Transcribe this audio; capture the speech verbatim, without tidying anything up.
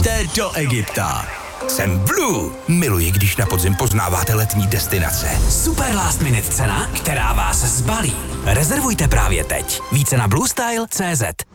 Běžte do Egypta. Jsem Blue. Miluji, když na podzim poznáváte letní destinace. Super last minute cena, která vás zbalí. Rezervujte právě teď. Více na bluestyle tečka cé zet.